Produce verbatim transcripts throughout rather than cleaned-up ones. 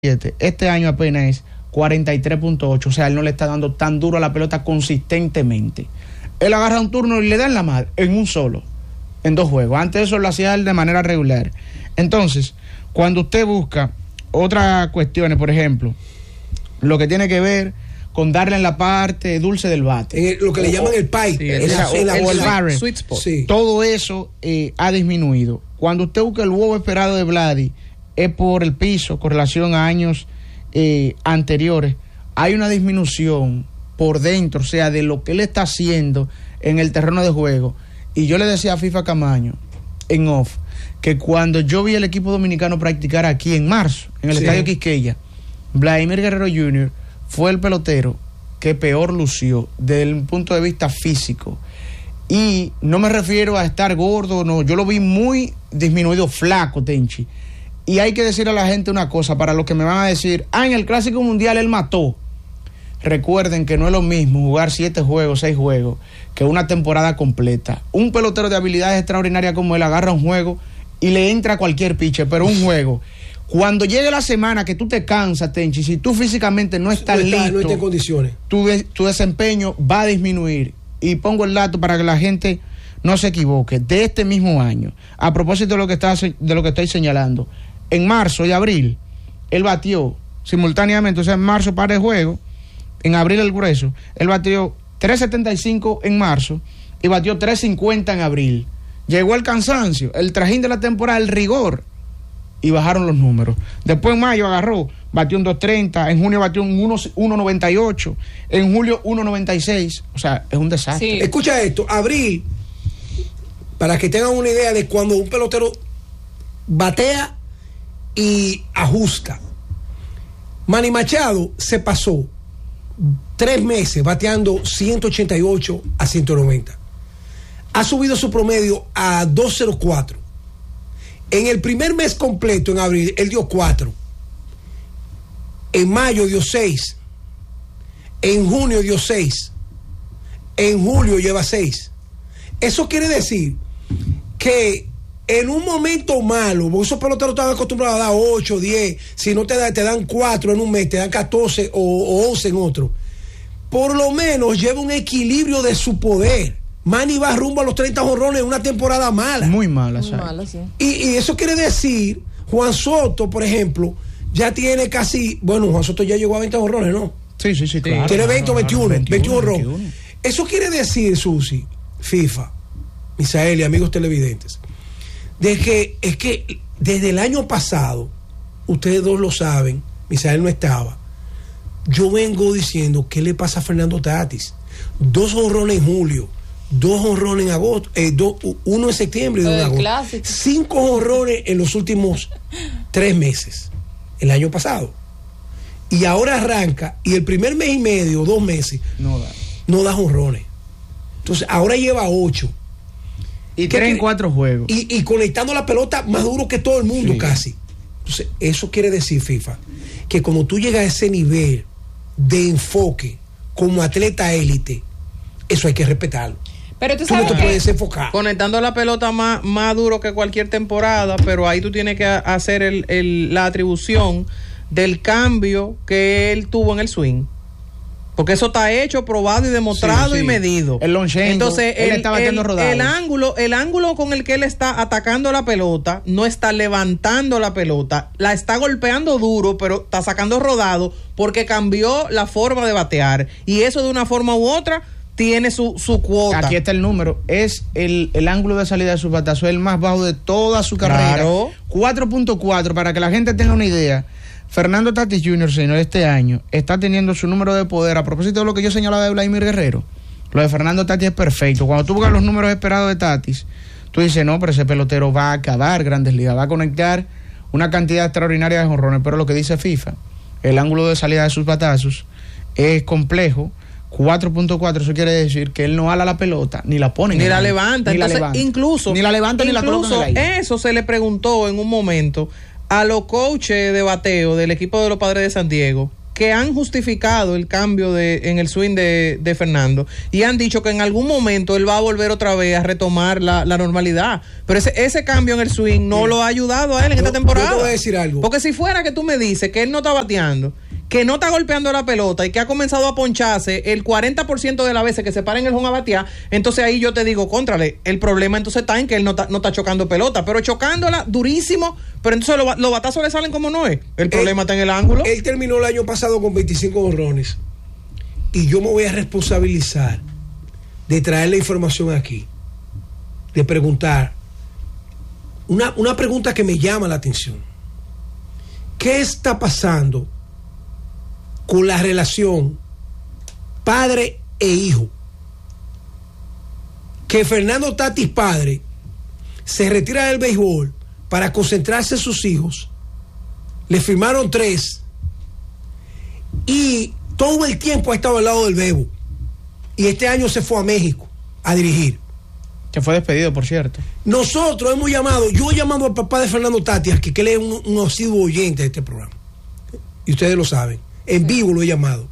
Este año apenas es cuarenta y tres punto ocho, o sea, él no le está dando tan duro a la pelota consistentemente. Él agarra un turno y le da en la madre, en un solo, en dos juegos. Antes eso lo hacía él de manera regular. Entonces, cuando usted busca otras cuestiones, por ejemplo, lo que tiene que ver con darle en la parte dulce del bate. En el, lo que o, le llaman el pipe, sí, el, esa, el, el, el barrel, sweet spot. Sí. Todo eso eh, ha disminuido. Cuando usted busca el huevo esperado de Vladi, es por el piso con relación a años eh, anteriores. Hay una disminución por dentro, o sea, de lo que él está haciendo en el terreno de juego. Y yo le decía a FIFA Camaño, en off, que cuando yo vi el equipo dominicano practicar aquí en marzo, en el sí. Estadio Quisqueya, Vladimir Guerrero junior fue el pelotero que peor lució desde el punto de vista físico. Y no me refiero a estar gordo, no, yo lo vi muy disminuido, flaco, Tenchi. Y hay que decir a la gente una cosa, para los que me van a decir, ah, en el Clásico Mundial él mató. Recuerden que no es lo mismo jugar siete juegos, seis juegos, que una temporada completa. Un pelotero de habilidades extraordinarias como él agarra un juego y le entra cualquier pitcher, pero un juego. Cuando llegue la semana que tú te cansas, Tenchi, si tú físicamente no estás no está, listo, no está en condiciones, tu, de, tu desempeño va a disminuir. Y pongo el dato para que la gente no se equivoque. De este mismo año, a propósito de lo que, está, de lo que estoy señalando, en marzo y abril, él batió simultáneamente, o sea, en marzo para el juego, en abril el grueso, él batió tres setenta y cinco en marzo y batió tres cincuenta en abril. Llegó el cansancio, el trajín de la temporada, el rigor, y bajaron los números. Después en mayo agarró, batió un dos treinta, en junio batió un uno noventa y ocho, en julio uno noventa y seis, o sea, es un desastre. Sí. Escucha esto, abril, para que tengan una idea de cuando un pelotero batea y ajusta. Manny Machado se pasó tres meses bateando ciento ochenta y ocho a ciento noventa. Ha subido su promedio a doscientos cuatro. En el primer mes completo, en abril, él dio cuatro. En mayo dio seis. En junio dio seis. En julio lleva seis. Eso quiere decir que en un momento malo, porque esos peloteros están acostumbrados a dar ocho, diez, si no te, da, te dan cuatro en un mes, te dan catorce o, o once en otro. Por lo menos lleva un equilibrio de su poder. Manny va rumbo a los treinta jonrones en una temporada mala. Muy mala, Muy mala, sí. Y, y eso quiere decir, Juan Soto, por ejemplo, ya tiene casi, bueno, Juan Soto ya llegó a veinte jonrones, ¿no? Sí, sí, sí, claro. Tiene veinte o veintiuno, veintiuno jonrones. veintiuno. Eso quiere decir, Susi, FIFA, Misael y amigos televidentes, de que es que desde el año pasado, ustedes dos lo saben, Misael no estaba, yo vengo diciendo, ¿qué le pasa a Fernando Tatis? Dos jonrones en julio, dos jonrones en agosto, eh, dos, uno en septiembre y dos en agosto. Clásico. Cinco jonrones en los últimos tres meses, el año pasado. Y ahora arranca, y el primer mes y medio, dos meses, no da, no da jonrones. Entonces, ahora lleva ocho. Y tres en cuatro juegos. Y, y conectando la pelota más duro que todo el mundo, sí. Casi. Entonces, eso quiere decir, FIFA, que como tú llegas a ese nivel de enfoque como atleta élite, eso hay que respetarlo. Pero tú, tú sabes no te que puedes enfocar. Conectando la pelota más, más duro que cualquier temporada, pero ahí tú tienes que hacer el, el, la atribución del cambio que él tuvo en el swing. Porque eso está hecho, probado y demostrado, sí, sí. y medido. El lonchendo, entonces él el, está batiendo el, rodado. el ángulo, el ángulo con el que él está atacando la pelota, no está levantando la pelota, la está golpeando duro, pero está sacando rodado porque cambió la forma de batear. Y eso de una forma u otra tiene su, su cuota. Aquí está el número. Es el, el ángulo de salida de su batazo, el más bajo de toda su carrera. Claro. cuatro punto cuatro, para que la gente tenga una idea. Fernando Tatis junior, señor, este año está teniendo su número de poder. A propósito de lo que yo señalaba de Vladimir Guerrero, lo de Fernando Tatis es perfecto. Cuando tú buscas los números esperados de Tatis, tú dices, no, pero ese pelotero va a acabar Grandes Ligas, va a conectar una cantidad extraordinaria de jonrones. Pero lo que dice FIFA, el ángulo de salida de sus batazos es complejo. cuatro punto cuatro, eso quiere decir que él no ala la pelota, ni la pone. Ni la levanta. Ni Entonces, la levanta. Incluso, ni la levanta ni la coloca en el aire. Eso se le preguntó en un momento a los coaches de bateo del equipo de los Padres de San Diego, que han justificado el cambio de, en el swing de, de Fernando y han dicho que en algún momento él va a volver otra vez a retomar la, la normalidad. Pero ese, ese cambio en el swing no sí. lo ha ayudado a él en yo, esta temporada. Yo te voy a decir algo. Porque si fuera que tú me dices que él no está bateando, que no está golpeando la pelota y que ha comenzado a poncharse el cuarenta por ciento de las veces que se para en el home a batear, entonces ahí yo te digo, contrale, el problema entonces está en que él no está no está chocando pelota, pero chocándola durísimo, pero entonces los, los batazos le salen como no es. El problema él, está en el ángulo. Él terminó el año pasado con veinticinco honrones y yo me voy a responsabilizar de traer la información aquí, de preguntar una, una pregunta que me llama la atención. ¿Qué está pasando con la relación padre e hijo? Que Fernando Tatis padre se retira del béisbol para concentrarse en sus hijos, le firmaron tres y todo el tiempo ha estado al lado del Bebo, y este año se fue a México a dirigir, que fue despedido, por cierto. Nosotros hemos llamado, yo he llamado al papá de Fernando Tatis, que, que él es un, un asiduo oyente de este programa, y ustedes lo saben, en vivo lo he llamado,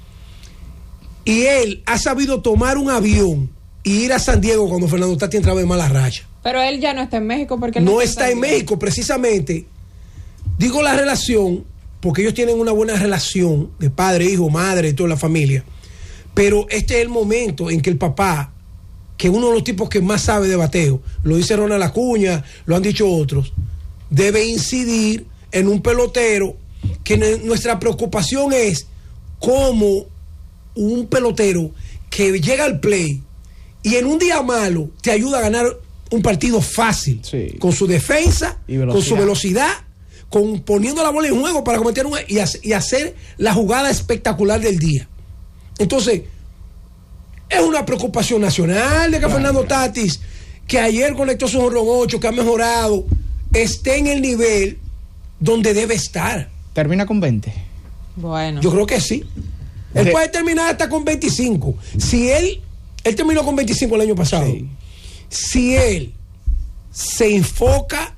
y él ha sabido tomar un avión y ir a San Diego cuando Fernando Tatis entraba en mala racha. Pero él ya no está en México porque él no, no está en México, precisamente. Digo la relación porque ellos tienen una buena relación de padre, hijo, madre y toda la familia, pero este es el momento en que el papá, que uno de los tipos que más sabe de bateo, lo dice Ronald Acuña, lo han dicho otros, debe incidir en un pelotero, que nuestra preocupación es cómo un pelotero que llega al play y en un día malo te ayuda a ganar un partido fácil, sí, con su defensa, con su velocidad, con poniendo la bola en juego para cometer un y, y hacer la jugada espectacular del día. Entonces, es una preocupación nacional de que claro, Fernando Tatis, que ayer conectó su jonrón ocho, que ha mejorado, esté en el nivel donde debe estar. Termina con veinte. Bueno. Yo creo que sí. Él de... puede terminar hasta con veinticinco. Si él, él terminó con veinticinco el año pasado. Sí. Si él se enfoca,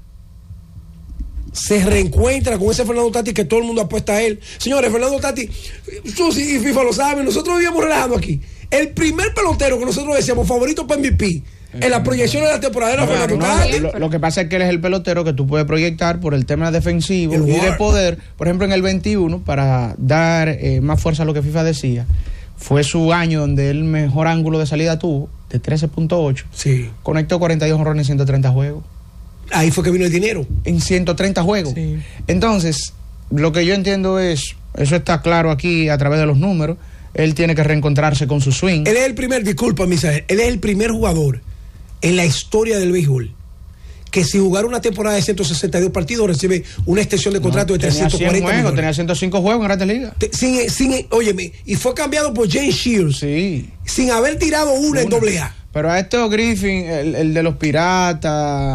se reencuentra con ese Fernando Tatis que todo el mundo apuesta a él. Señores, Fernando Tatis, Susi y FIFA lo saben, nosotros vivíamos relajando aquí. El primer pelotero que nosotros decíamos favorito para M V P en la proyección de la temporada era Fernando Tatis. Lo, lo que pasa es que él es el pelotero que tú puedes proyectar por el tema defensivo el y war. de poder. Por ejemplo, en el veintiuno, para dar eh, más fuerza a lo que FIFA decía, fue su año donde el mejor ángulo de salida tuvo, de trece punto ocho. Sí. Conectó cuarenta y dos honrones en ciento treinta juegos. Ahí fue que vino el dinero. En ciento treinta juegos. Sí. Entonces, lo que yo entiendo es, eso está claro aquí a través de los números, él tiene que reencontrarse con su swing. Él es el primer, disculpa, Misael, él es el primer jugador en la historia del béisbol que sin jugar una temporada de ciento sesenta y dos partidos recibe una extensión de contrato no, de trescientos cuarenta juegos, tenía ciento cinco juegos en Grandes Ligas. Sin, sin, óyeme, y fue cambiado por James Shields. Sí. Sin haber tirado una, una. en doble A. Pero a estos Griffin, el, el de los Piratas,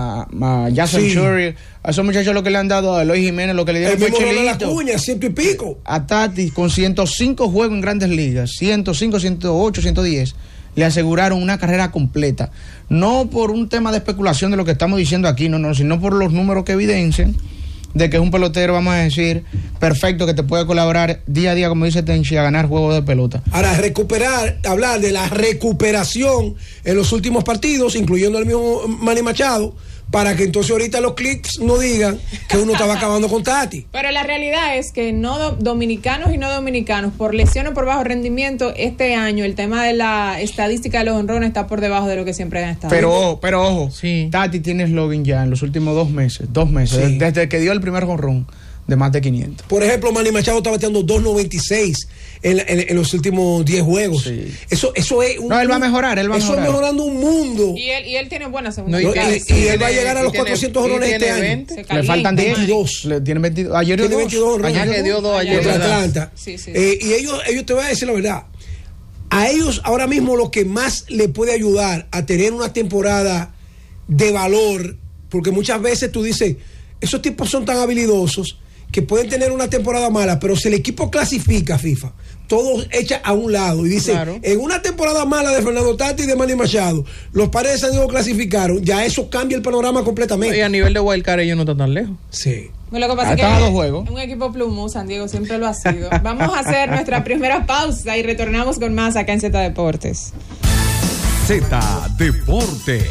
a Jason sí. Shurry, a esos muchachos lo que le han dado a Eloy Jiménez, lo que le dieron el fue Chelito. La cuña, ciento y pico. A Tatis, con ciento cinco juegos en Grandes Ligas, ciento cinco, ciento ocho, ciento diez, le aseguraron una carrera completa. No por un tema de especulación de lo que estamos diciendo aquí, no, no, sino por los números que evidencian de que es un pelotero, vamos a decir, perfecto, que te puede colaborar día a día, como dice Tenchi, a ganar juegos de pelota. Ahora, recuperar, hablar de la recuperación en los últimos partidos, incluyendo el mismo Manny Machado, para que entonces ahorita los clics no digan que uno estaba acabando con Tati. Pero la realidad es que no do, dominicanos y no dominicanos, por lesión o por bajo rendimiento, este año el tema de la estadística de los honrones está por debajo de lo que siempre han estado. Pero, pero ojo, sí. Tati tiene eslogan ya en los últimos dos meses, dos meses, sí. desde que dio el primer jonrón de más de quinientos. Por ejemplo, Manny Machado está bateando dos noventa y seis en, en, en los últimos diez juegos. Sí. Eso, eso es un, no, él va a mejorar, él va a eso mejorar. es mejorando un mundo. Y él, y él tiene buena segunda. No, y, y, y, y él va a llegar a los cuatrocientos honrones este año. Le faltan veintidós. Le tiene veintidós. Ayer dio tiene veintidós honrones. Ayer dio dos ayer contra Atlanta. Sí, sí. Eh, y ellos, ellos te voy a decir la verdad. A ellos ahora mismo lo que más le puede ayudar a tener una temporada de valor, porque muchas veces tú dices, esos tipos son tan habilidosos que pueden tener una temporada mala, pero si el equipo clasifica, FIFA, todos echa a un lado y dice, claro, en una temporada mala de Fernando Tatis y de Manny Machado, los Padres de San Diego clasificaron, ya eso cambia el panorama completamente. Y a nivel de wildcard ellos no están tan lejos. Sí. Lo que pasa es que es un equipo plumo, San Diego siempre lo ha sido. Vamos a hacer nuestra primera pausa y retornamos con más acá en Z Deportes. Z Deportes.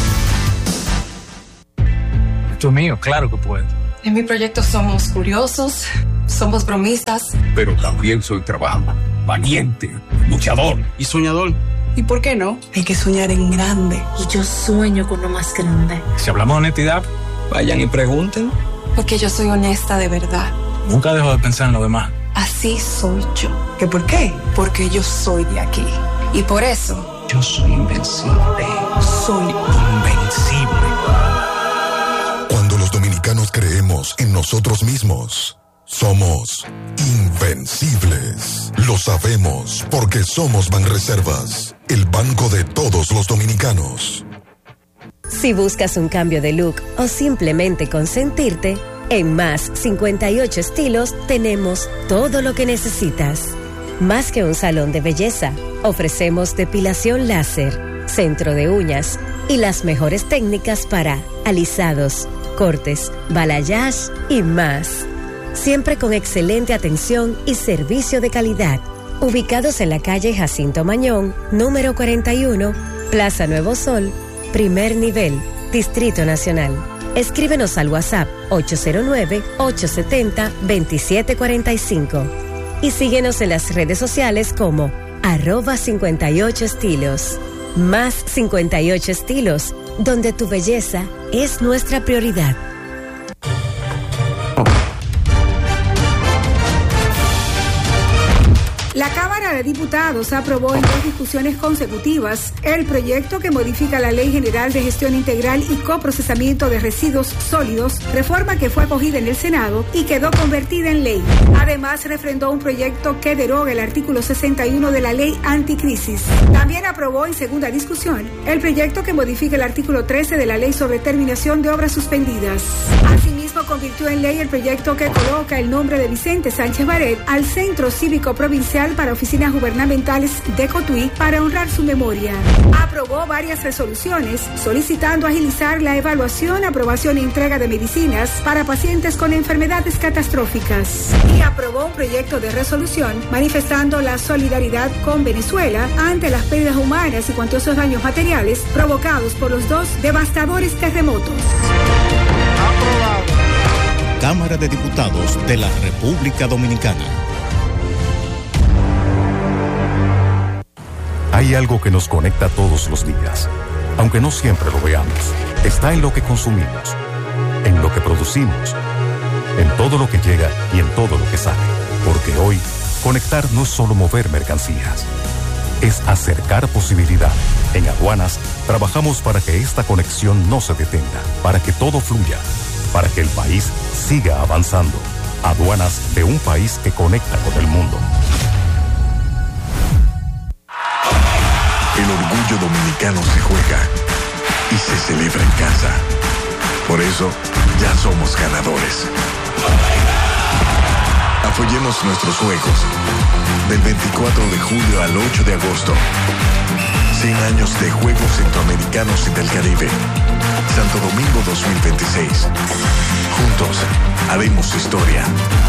Dios mío, claro que puedo. En mi proyecto somos curiosos, somos bromistas. Pero también soy trabajador, valiente, luchador y soñador. ¿Y por qué no? Hay que soñar en grande. Y yo sueño con lo más grande. Si hablamos de honestidad, vayan y pregunten. Porque yo soy honesta de verdad. Nunca dejo de pensar en lo demás. Así soy yo. ¿Qué por qué? Porque yo soy de aquí. Y por eso... yo soy invencible. Soy invencible. Cuando los dominicanos creemos en nosotros mismos, somos invencibles. Lo sabemos porque somos Banreservas, el banco de todos los dominicanos. Si buscas un cambio de look o simplemente consentirte, en Más cincuenta y ocho Estilos tenemos todo lo que necesitas. Más que un salón de belleza, ofrecemos depilación láser, centro de uñas y las mejores técnicas para alisados, cortes, balayage y más. Siempre con excelente atención y servicio de calidad. Ubicados en la calle Jacinto Mañón, número cuarenta y uno, Plaza Nuevo Sol, primer nivel, Distrito Nacional. Escríbenos al WhatsApp ocho cero nueve, ocho siete cero, dos siete cuatro cinco y síguenos en las redes sociales como arroba cincuenta y ocho estilos. Más cincuenta y ocho Estilos, donde tu belleza es nuestra prioridad. La Cámara de Diputados aprobó en dos discusiones consecutivas el proyecto que modifica la Ley General de Gestión Integral y Coprocesamiento de Residuos Sólidos, reforma que fue acogida en el Senado y quedó convertida en ley. Además, refrendó un proyecto que deroga el artículo sesenta y uno de la Ley Anticrisis. También aprobó en segunda discusión el proyecto que modifica el artículo trece de la Ley sobre Terminación de Obras Suspendidas. Asimismo, convirtió en ley el proyecto que coloca el nombre de Vicente Sánchez Baret al Centro Cívico Provincial para Oficinas Gubernamentales de Cotuí para honrar su memoria. Aprobó varias resoluciones solicitando agilizar la evaluación, aprobación y entrega de medicinas para pacientes con enfermedades catastróficas. Y aprobó un proyecto de resolución manifestando la solidaridad con Venezuela ante las pérdidas humanas y cuantiosos daños materiales provocados por los dos devastadores terremotos. Aprobado. Cámara de Diputados de la República Dominicana. Hay algo que nos conecta todos los días, aunque no siempre lo veamos. Está en lo que consumimos, en lo que producimos, en todo lo que llega y en todo lo que sale. Porque hoy, conectar no es solo mover mercancías, es acercar posibilidad. En Aduanas, trabajamos para que esta conexión no se detenga, para que todo fluya, para que el país siga avanzando. Aduanas de un país que conecta con el mundo. El orgullo dominicano se juega y se celebra en casa. Por eso, ya somos ganadores. Apoyemos nuestros juegos. Del veinticuatro de julio al ocho de agosto. cien años de Juegos Centroamericanos y del Caribe. Santo Domingo dos mil veintiséis. Juntos, haremos historia.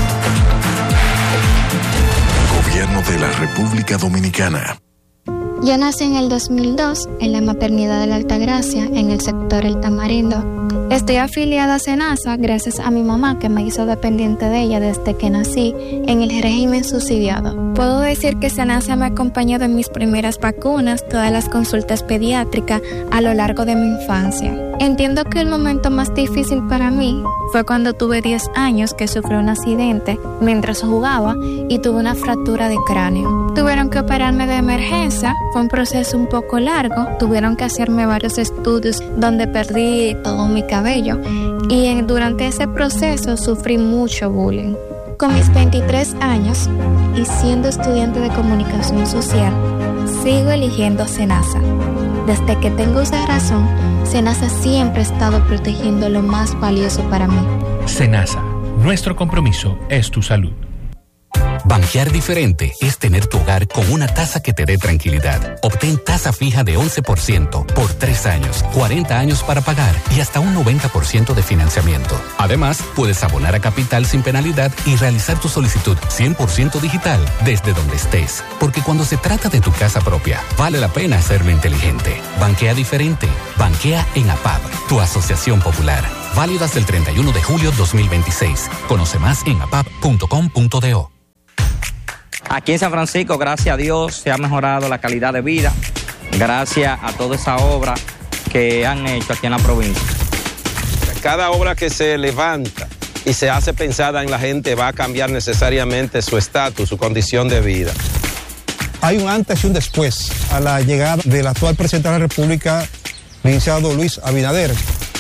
Gobierno de la República Dominicana. Yo nací en el dos mil dos en la maternidad de la Altagracia, en el sector El Tamarindo. Estoy afiliada a SENASA gracias a mi mamá, que me hizo dependiente de ella desde que nací en el régimen subsidiado. Puedo decir que SENASA me ha acompañado en mis primeras vacunas, todas las consultas pediátricas a lo largo de mi infancia. Entiendo que el momento más difícil para mí fue cuando tuve diez años, que sufrí un accidente mientras jugaba y tuve una fractura de cráneo. Tuvieron que operarme de emergencia, fue un proceso un poco largo, tuvieron que hacerme varios estudios donde perdí todo mi cabello y en, durante ese proceso sufrí mucho bullying. Con mis veintitrés años y siendo estudiante de comunicación social, sigo eligiendo SENASA. Desde que tengo esa razón, SENASA siempre ha estado protegiendo lo más valioso para mí. SENASA, nuestro compromiso es tu salud. Banquear diferente es tener tu hogar con una tasa que te dé tranquilidad. Obtén tasa fija de once por ciento por tres años, cuarenta años para pagar y hasta un noventa por ciento de financiamiento. Además, puedes abonar a capital sin penalidad y realizar tu solicitud cien por ciento digital desde donde estés. Porque cuando se trata de tu casa propia, vale la pena hacerlo inteligente. Banquea diferente. Banquea en A P A B, tu asociación popular. Válido hasta el treinta y uno de julio dos mil veintiséis. Conoce más en apap punto com punto do. Aquí en San Francisco, gracias a Dios, se ha mejorado la calidad de vida, gracias a toda esa obra que han hecho aquí en la provincia. Cada obra que se levanta y se hace pensada en la gente va a cambiar necesariamente su estatus, su condición de vida. Hay un antes y un después a la llegada del actual presidente de la República, licenciado Luis Abinader.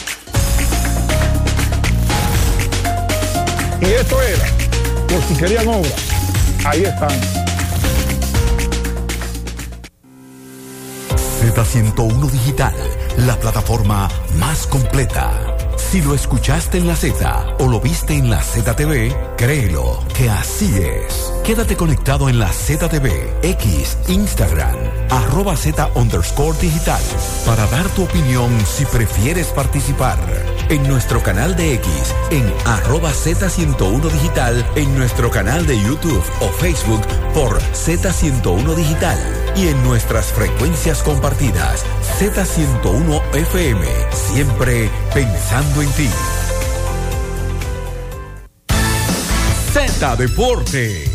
Y esto era, por si querían obra. Ahí están. Z ciento uno Digital, la plataforma más completa. Si lo escuchaste en la Z o lo viste en la Z T V, créelo que así es. Quédate conectado en la Z T V, X, Instagram, arroba Z underscore digital, para dar tu opinión si prefieres participar. En nuestro canal de X, en arroba Z ciento uno Digital, en nuestro canal de YouTube o Facebook por Z ciento uno Digital y en nuestras frecuencias compartidas, Z ciento uno F M, siempre pensando en ti. Z Deportes.